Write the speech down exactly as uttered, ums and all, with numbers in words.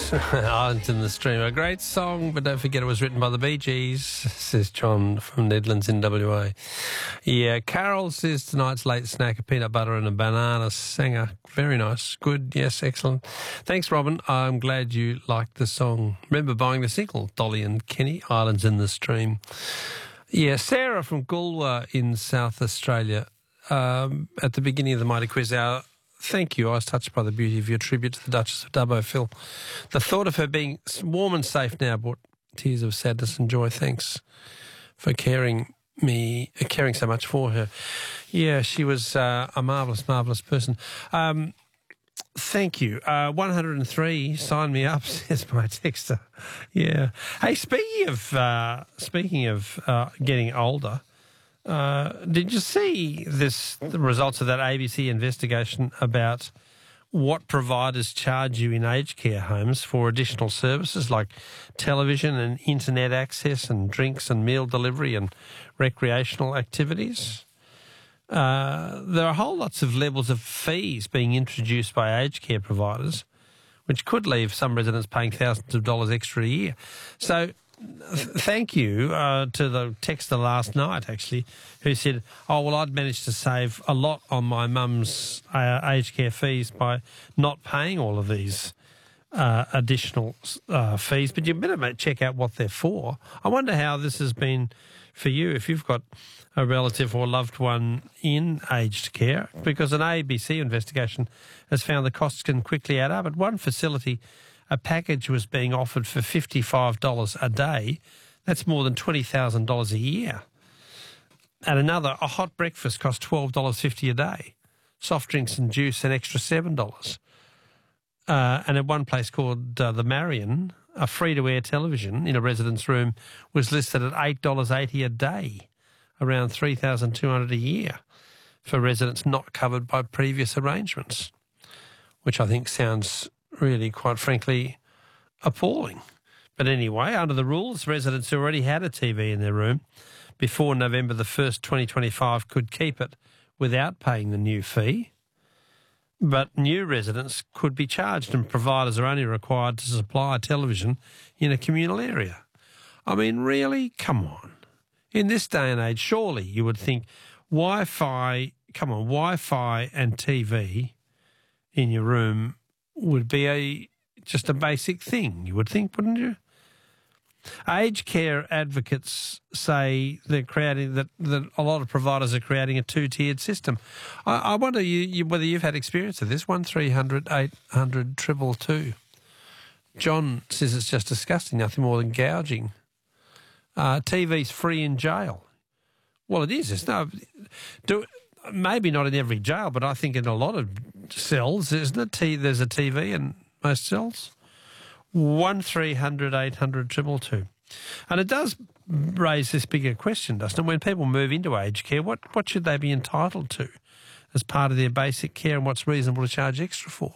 Islands. Islands in the Stream. A great song, but don't forget it was written by the Bee Gees, says John from Nedlands in W A. Yeah, Carol says tonight's late snack, a peanut butter and a banana sanger. Very nice. Good. Yes, excellent. Thanks, Robin. I'm glad you liked the song. Remember buying the single, Dolly and Kenny, Islands in the Stream. Yeah, Sarah from Goolwa in South Australia. Um, at the beginning of the Mighty Quiz Hour, thank you. I was touched by the beauty of your tribute to the Duchess of Dubbo, Phil. The thought of her being warm and safe now brought tears of sadness and joy. Thanks for caring me, uh, caring so much for her. Yeah, she was uh, a marvellous, marvellous person. Um, thank you. Uh, one hundred and three, sign me up, says my texter. Yeah. Hey, speaking of uh, speaking of uh, getting older. Uh, did you see this? The results of that A B C investigation about what providers charge you in aged care homes for additional services like television and internet access and drinks and meal delivery and recreational activities? Uh, there are whole lots of levels of fees being introduced by aged care providers, which could leave some residents paying thousands of dollars extra a year. So. Thank you uh, to the texter last night, actually, who said, oh, well, I'd managed to save a lot on my mum's uh, aged care fees by not paying all of these uh, additional uh, fees. But you better check out what they're for. I wonder how this has been for you if you've got a relative or loved one in aged care, because an A B C investigation has found the costs can quickly add up. At one facility, a package was being offered for fifty-five dollars a day. That's more than twenty thousand dollars a year. At another, a hot breakfast cost twelve dollars fifty a day. Soft drinks and juice, an extra seven dollars. Uh, and at one place called uh, the Marion, a free-to-air television in a resident's room was listed at eight dollars eighty a day, around three thousand two hundred dollars a year for residents not covered by previous arrangements, which I think sounds really, quite frankly, appalling. But anyway, under the rules, residents who already had a T V in their room before November the first, twenty twenty-five could keep it without paying the new fee. But new residents could be charged, and providers are only required to supply a television in a communal area. I mean, really? Come on. In this day and age, surely you would think Wi-Fi, come on, Wi-Fi and T V in your room would be a just a basic thing, you would think, wouldn't you? Aged care advocates say they're creating that, that a lot of providers are creating a two-tiered system. I, I wonder you, you, whether you've had experience of this. One three hundred eight hundred two two two. John says it's just disgusting, nothing more than gouging. Uh, T V's free in jail. Well, it is. It's no, do maybe not in every jail, but I think in a lot of cells, isn't it? T, there's a T V in most cells. One three hundred eight hundred two two two. And it does raise this bigger question, doesn't it? When people move into aged care, what, what should they be entitled to as part of their basic care, and what's reasonable to charge extra for?